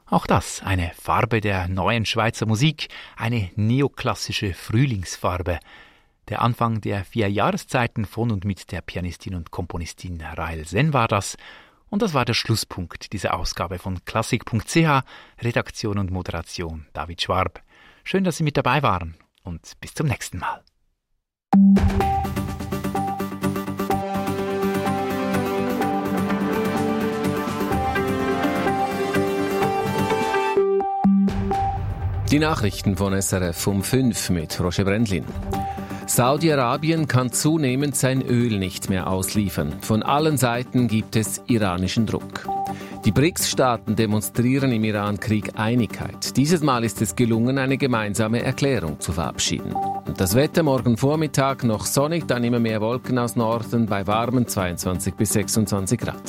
Auch das eine Farbe der neuen Schweizer Musik, eine neoklassische Frühlingsfarbe. Der Anfang der 4 Jahreszeiten von und mit der Pianistin und Komponistin Rahel Sen war das. Und das war der Schlusspunkt dieser Ausgabe von Klassik.ch. Redaktion und Moderation David Schwab. Schön, dass Sie mit dabei waren und bis zum nächsten Mal. Die Nachrichten von SRF um 5 mit Roger Brendlin. Saudi-Arabien kann zunehmend sein Öl nicht mehr ausliefern. Von allen Seiten gibt es iranischen Druck. Die BRICS-Staaten demonstrieren im Iran-Krieg Einigkeit. Dieses Mal ist es gelungen, eine gemeinsame Erklärung zu verabschieden. Und das Wetter morgen Vormittag noch sonnig, dann immer mehr Wolken aus Norden bei warmen 22 bis 26 Grad.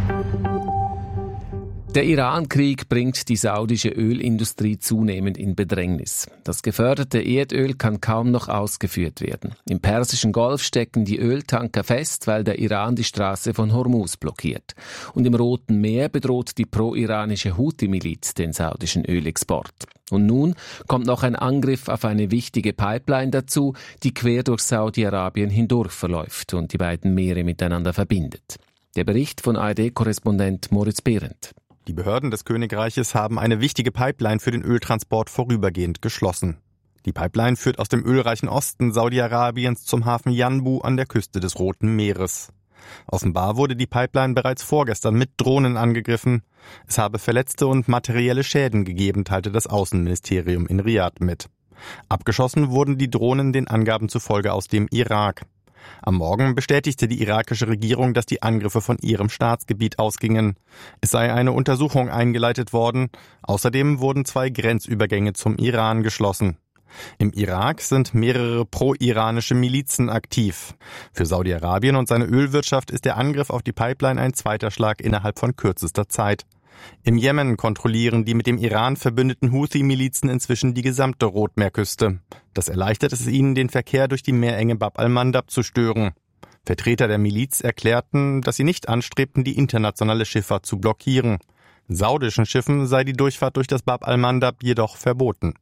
Der Iran-Krieg bringt die saudische Ölindustrie zunehmend in Bedrängnis. Das geförderte Erdöl kann kaum noch ausgeführt werden. Im Persischen Golf stecken die Öltanker fest, weil der Iran die Straße von Hormuz blockiert. Und im Roten Meer bedroht die pro-iranische Houthi-Miliz den saudischen Ölexport. Und nun kommt noch ein Angriff auf eine wichtige Pipeline dazu, die quer durch Saudi-Arabien hindurch verläuft und die beiden Meere miteinander verbindet. Der Bericht von ARD-Korrespondent Moritz Behrendt. Die Behörden des Königreiches haben eine wichtige Pipeline für den Öltransport vorübergehend geschlossen. Die Pipeline führt aus dem ölreichen Osten Saudi-Arabiens zum Hafen Yanbu an der Küste des Roten Meeres. Offenbar wurde die Pipeline bereits vorgestern mit Drohnen angegriffen. Es habe Verletzte und materielle Schäden gegeben, teilte das Außenministerium in Riad mit. Abgeschossen wurden die Drohnen den Angaben zufolge aus dem Irak. Am Morgen bestätigte die irakische Regierung, dass die Angriffe von ihrem Staatsgebiet ausgingen. Es sei eine Untersuchung eingeleitet worden. Außerdem wurden 2 Grenzübergänge zum Iran geschlossen. Im Irak sind mehrere pro-iranische Milizen aktiv. Für Saudi-Arabien und seine Ölwirtschaft ist der Angriff auf die Pipeline ein zweiter Schlag innerhalb von kürzester Zeit. Im Jemen kontrollieren die mit dem Iran verbündeten Houthi-Milizen inzwischen die gesamte Rotmeerküste. Das erleichtert es ihnen, den Verkehr durch die Meerenge Bab al-Mandab zu stören. Vertreter der Miliz erklärten, dass sie nicht anstrebten, die internationale Schifffahrt zu blockieren. Saudischen Schiffen sei die Durchfahrt durch das Bab al-Mandab jedoch verboten.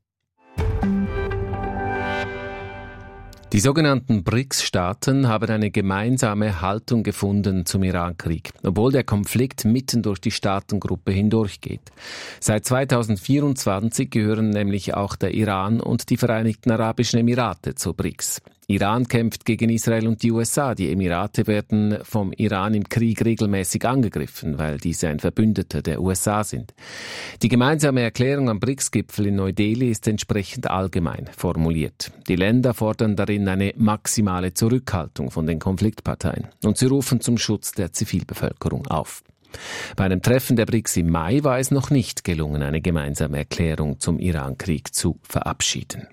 Die sogenannten BRICS-Staaten haben eine gemeinsame Haltung gefunden zum Iran-Krieg, obwohl der Konflikt mitten durch die Staatengruppe hindurchgeht. Seit 2024 gehören nämlich auch der Iran und die Vereinigten Arabischen Emirate zu BRICS. Iran kämpft gegen Israel und die USA. Die Emirate werden vom Iran im Krieg regelmäßig angegriffen, weil diese ein Verbündeter der USA sind. Die gemeinsame Erklärung am BRICS-Gipfel in Neu-Delhi ist entsprechend allgemein formuliert. Die Länder fordern darin eine maximale Zurückhaltung von den Konfliktparteien und sie rufen zum Schutz der Zivilbevölkerung auf. Bei einem Treffen der BRICS im Mai war es noch nicht gelungen, eine gemeinsame Erklärung zum Iran-Krieg zu verabschieden.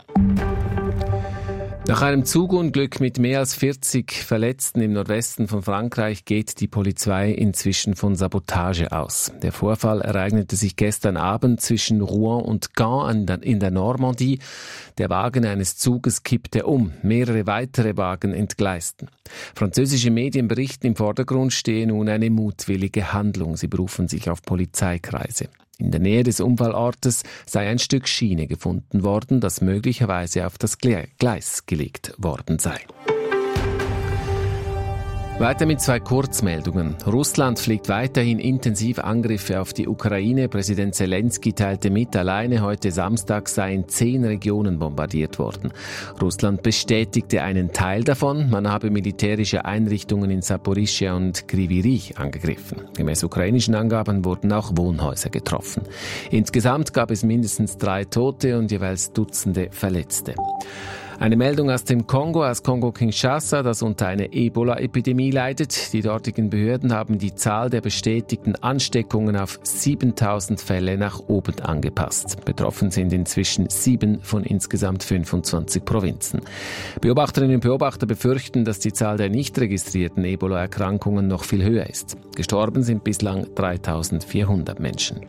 Nach einem Zugunglück mit mehr als 40 Verletzten im Nordwesten von Frankreich geht die Polizei inzwischen von Sabotage aus. Der Vorfall ereignete sich gestern Abend zwischen Rouen und Caen in der Normandie. Der Wagen eines Zuges kippte um. Mehrere weitere Wagen entgleisten. Französische Medien berichten, im Vordergrund stehe nun eine mutwillige Handlung. Sie berufen sich auf Polizeikreise. In der Nähe des Unfallortes sei ein Stück Schiene gefunden worden, das möglicherweise auf das Gleis gelegt worden sei. Weiter mit 2 Kurzmeldungen. Russland fliegt weiterhin intensiv Angriffe auf die Ukraine. Präsident Zelensky teilte mit, alleine heute Samstag seien 10 Regionen bombardiert worden. Russland bestätigte einen Teil davon. Man habe militärische Einrichtungen in Saporischschja und Kryvyi Rih angegriffen. Gemäß ukrainischen Angaben wurden auch Wohnhäuser getroffen. Insgesamt gab es mindestens 3 Tote und jeweils Dutzende Verletzte. Eine Meldung aus dem Kongo, aus Kongo-Kinshasa, das unter einer Ebola-Epidemie leidet. Die dortigen Behörden haben die Zahl der bestätigten Ansteckungen auf 7.000 Fälle nach oben angepasst. Betroffen sind inzwischen 7 von insgesamt 25 Provinzen. Beobachterinnen und Beobachter befürchten, dass die Zahl der nicht registrierten Ebola-Erkrankungen noch viel höher ist. Gestorben sind bislang 3.400 Menschen.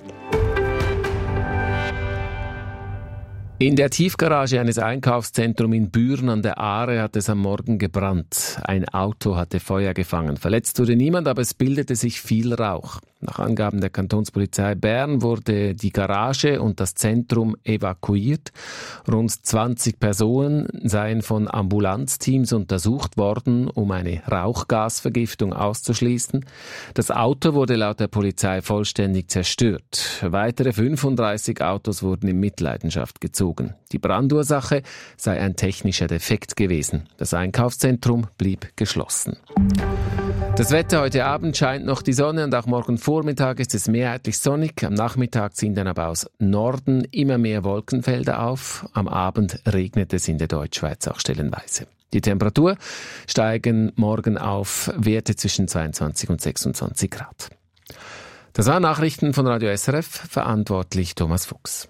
In der Tiefgarage eines Einkaufszentrums in Büren an der Aare hat es am Morgen gebrannt. Ein Auto hatte Feuer gefangen. Verletzt wurde niemand, aber es bildete sich viel Rauch. Nach Angaben der Kantonspolizei Bern wurde die Garage und das Zentrum evakuiert. Rund 20 Personen seien von Ambulanzteams untersucht worden, um eine Rauchgasvergiftung auszuschließen. Das Auto wurde laut der Polizei vollständig zerstört. Weitere 35 Autos wurden in Mitleidenschaft gezogen. Die Brandursache sei ein technischer Defekt gewesen. Das Einkaufszentrum blieb geschlossen. Das Wetter: heute Abend scheint noch die Sonne und auch morgen Vormittag ist es mehrheitlich sonnig. Am Nachmittag ziehen dann aber aus Norden immer mehr Wolkenfelder auf. Am Abend regnet es in der Deutschschweiz auch stellenweise. Die Temperatur steigen morgen auf Werte zwischen 22 und 26 Grad. Das waren Nachrichten von Radio SRF, verantwortlich Thomas Fuchs.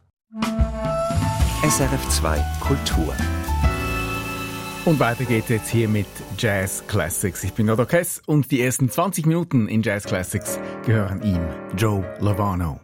SRF 2 Kultur. Und weiter geht's jetzt hier mit Jazz Classics. Ich bin Odo Kess und die ersten 20 Minuten in Jazz Classics gehören ihm, Joe Lovano.